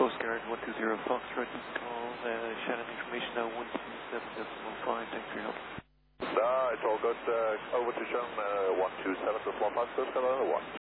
Coast Guard 120 Foxtrot, call Shannon information now 127.5, thanks for your help. It's all good. Over to Shannon 127 to Small Fox, Coast Guard 1.